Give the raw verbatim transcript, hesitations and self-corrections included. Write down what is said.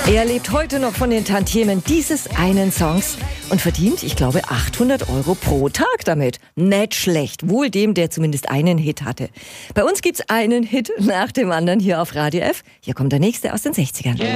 Er lebt heute noch von den Tantiemen dieses einen Songs und verdient, ich glaube, achthundert Euro pro Tag damit. Nicht schlecht, wohl dem, der zumindest einen Hit hatte. Bei uns gibt's einen Hit nach dem anderen hier auf Radio F. Hier kommt der nächste aus den sechzigern.